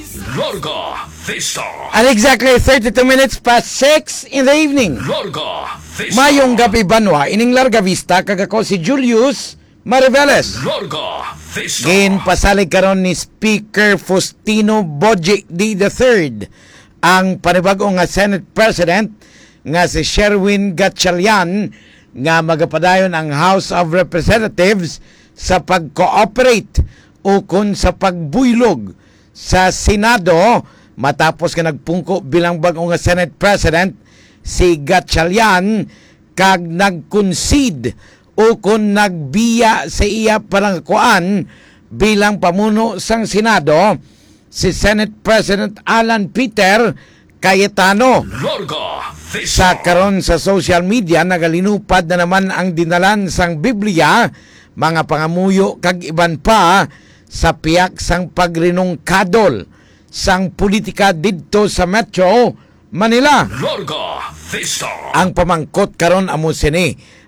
Larga Vista. At exactly 32 minutes past 6 in the evening. Larga Vista. Mayong gabi banwa, ining Larga Vista, kagako si Julius Mariveles. Larga Vista. Gin pasalig karon ni Speaker Faustino Boji III ang panibag-o nga Senate President nga si Sherwin Gatchalian nga magapadayon ang House of Representatives sa pag-cooperate o kun sa pagbuylog sa Senado matapos ka nagpungko bilang bag-o nga Senate President si Gatchalian kag nag-concede o kun nagbiya sa iya parang kuan bilang pamuno sang Senado si Senate President Alan Peter Cayetano. Larga Vista. Sa karon sa social media nagalinupad na naman ang dinalan sang Biblia, mga pangamuyo kag iban pa sa piyak sang pagrinungkadol sang politika didto sa Metro Manila. Larga Vista. Ang pamangkot karon amo sini